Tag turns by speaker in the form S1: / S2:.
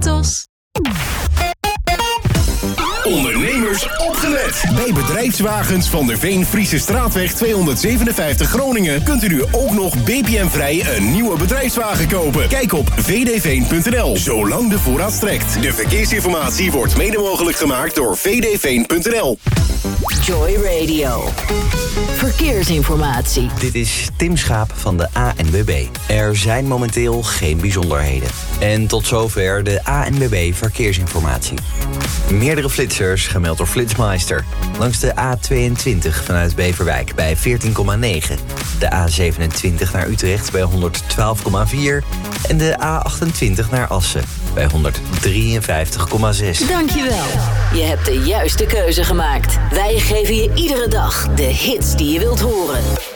S1: Ethos.
S2: Ondernemers opgelet! Bij Bedrijfswagens van der Veen Friese Straatweg 257 Groningen kunt u nu ook nog BPM-vrij een nieuwe bedrijfswagen kopen. Kijk op vdveen.nl, zolang de voorraad strekt. De verkeersinformatie wordt mede mogelijk gemaakt door vdveen.nl.
S3: Joy Radio. Verkeersinformatie.
S4: Dit is Tim Schaap van de ANWB. Er zijn momenteel geen bijzonderheden. En tot zover de ANWB Verkeersinformatie. Meerdere flitsers gemeld door Flitsmeister. Langs de A22 vanuit Beverwijk bij 14,9. De A27 naar Utrecht bij 112,4. En de A28 naar Assen bij 153,6.
S3: Dankjewel. Je hebt de juiste keuze gemaakt. Wij geven je iedere dag de hits die je wilt horen.